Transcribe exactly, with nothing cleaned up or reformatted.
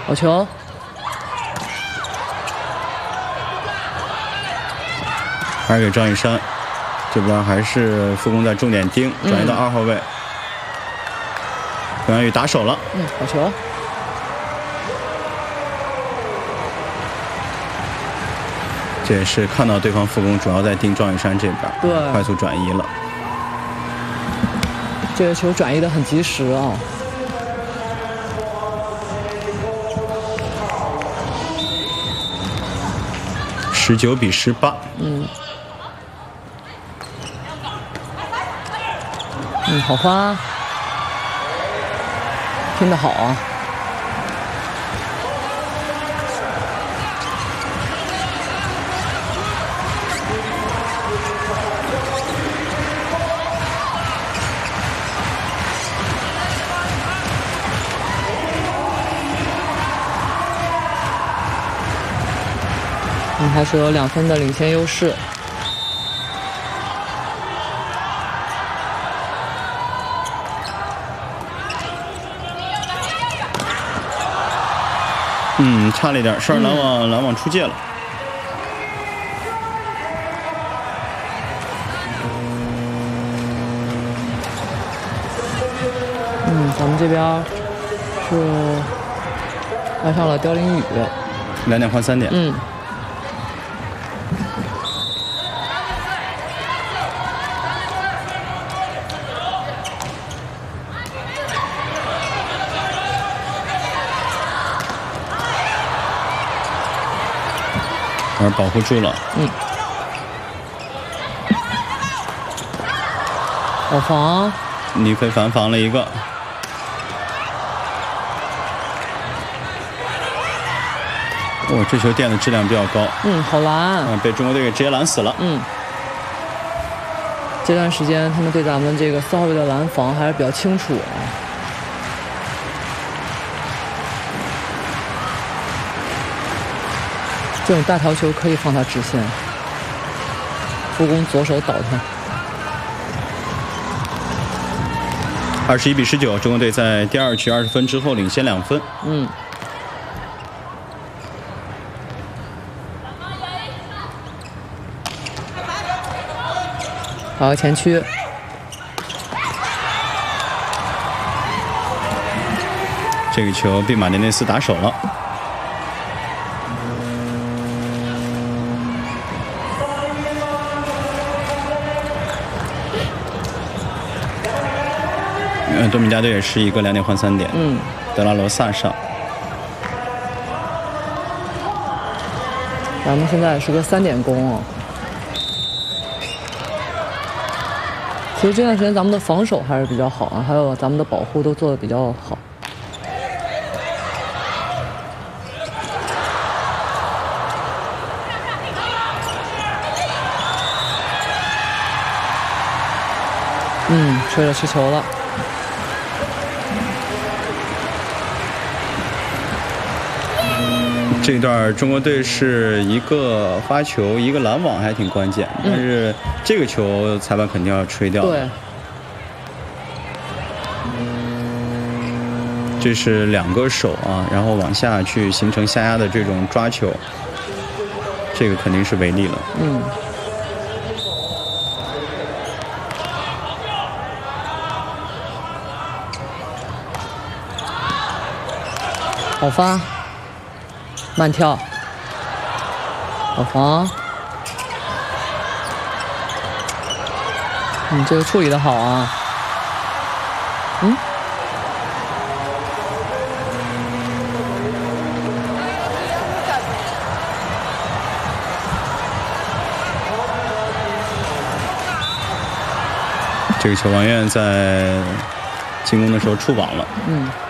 好球。 还是给张雨山，这边还是副攻在重点盯，转移到二号位。冯源宇打手了， 嗯，好球。 这也是看到对方副攻主要在盯张雨山这边， 对， 快速转移了。 这个球转移的很及时啊。 十九比十八， 嗯，嗯，好发，拼得好啊！嗯，还是有两分的领先优势。 嗯，差了一点，上篮网、嗯、篮网出界了。 嗯，咱们这边是换上了刁林宇， 两点换三点。 嗯。 而保护住了， 嗯，好防， 李飞反防了一个，哇，这球垫的质量比较高， 嗯，好拦， 啊，被中国队给直接拦死了， 嗯，这段时间他们对咱们这个四号位的拦防还是比较清楚啊。 这种大条球可以放他直线，副攻左手倒他。 二十一比十九，中国队在第二局二十分之后领先两分。 嗯。好，前区。 这个球被马丁内斯打手了。 嗯，多米加队也是一个两点换三点。 嗯， 德拉罗萨上。 咱们现在是个三点攻啊。其实这段时间咱们的防守还是比较好啊，还有咱们的保护都做得比较好。嗯，吹了失球了。 这一段中国队是一个发球，一个拦网，还挺关键。但是这个球裁判肯定要吹掉。 对。 这是两个手啊，然后往下去形成下压的这种抓球，这个肯定是违例了。 嗯。 好发，慢跳，好防。你这个处理的好啊。嗯。 这个球王院在进攻的时候触网了。 嗯。